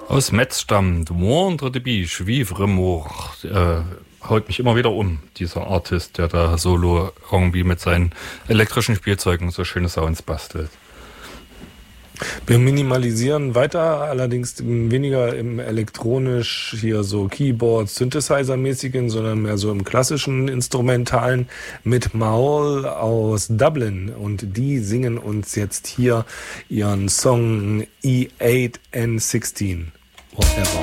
Aus Metz stammt Moindre de Biche, Vivre Mort. Haut mich immer wieder um, dieser Artist, der da solo irgendwie mit seinen elektrischen Spielzeugen so schöne Sounds bastelt. Wir minimalisieren weiter, allerdings weniger im elektronisch, hier so Keyboard, Synthesizer-mäßigen, sondern mehr so im klassischen Instrumentalen mit Maul aus Dublin. Und die singen uns jetzt hier ihren Song E8N16. Whatever.